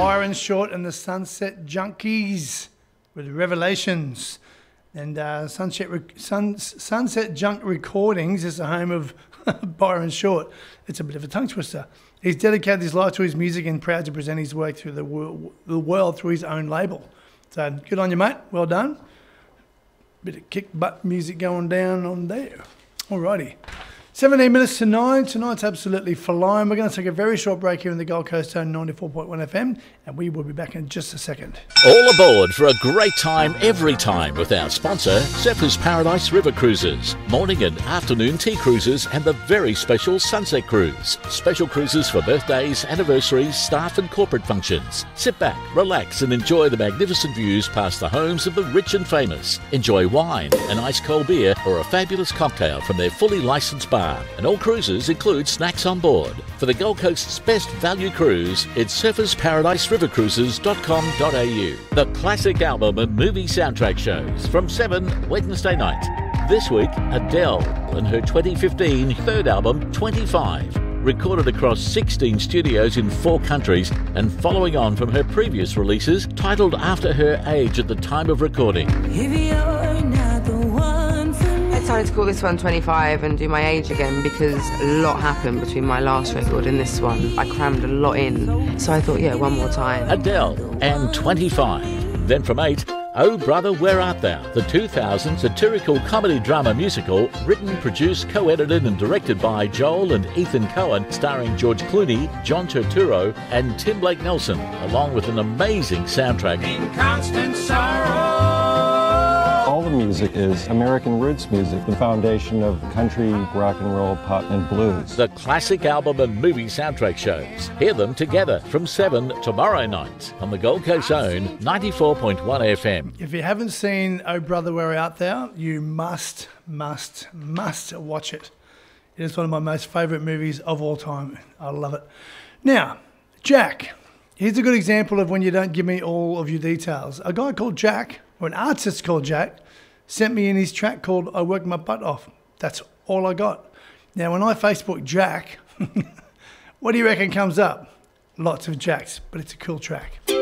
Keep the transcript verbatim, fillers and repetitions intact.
Byron Short and the Sunset Junkies with Revelations. And uh, Sunset, Re- Sun- Sunset Junk Recordings is the home of Byron Short. It's a bit of a tongue twister. He's dedicated his life to his music and proud to present his work through the, wor- the world through his own label. So good on you, mate. Well done. Bit of kick butt music going down on there. Alrighty. seventeen minutes to nine. Tonight's absolutely flying. We're going to take a very short break here in the Gold Coast Zone ninety-four point one F M, and we will be back in just a second. All aboard for a great time every time with our sponsor, Surfers Paradise River Cruises. Morning and afternoon tea cruises and the very special Sunset Cruise. Special cruises for birthdays, anniversaries, staff and corporate functions. Sit back, relax and enjoy the magnificent views past the homes of the rich and famous. Enjoy wine, an ice cold beer or a fabulous cocktail from their fully licensed bar. And all cruises include snacks on board. For the Gold Coast's best value cruise, it's surfers paradise river cruises dot com dot a u. The classic album and movie soundtrack shows from seven Wednesday night. This week, Adele and her twenty fifteen third album, twenty-five. Recorded across sixteen studios in four countries and following on from her previous releases, titled after her age at the time of recording. If you're not the one for me. I decided to call this one twenty-five and do my age again because a lot happened between my last record and this one. I crammed a lot in. So I thought, yeah, one more time. Adele and twenty-five. Then from eight, Oh Brother, Where Art Thou? The two thousand satirical comedy drama musical, written, produced, co-edited and directed by Joel and Ethan Cohen, starring George Clooney, John Turturro and Tim Blake Nelson, along with an amazing soundtrack. In constant sorrow. All the music is American roots music, the foundation of country, rock and roll, pop and blues. The classic album and movie soundtrack shows. Hear them together from seven tomorrow night on the Gold Coast Zone ninety-four point one F M. If you haven't seen Oh Brother, Where Art Thou, you must, must, must watch it. It is one of my most favourite movies of all time. I love it. Now, Jack. Here's a good example of when you don't give me all of your details. A guy called Jack, or an artist called Jack, sent me in his track called I Work My Butt Off. That's all I got. Now, when I Facebook Jack, what do you reckon comes up? Lots of Jacks, but it's a cool track.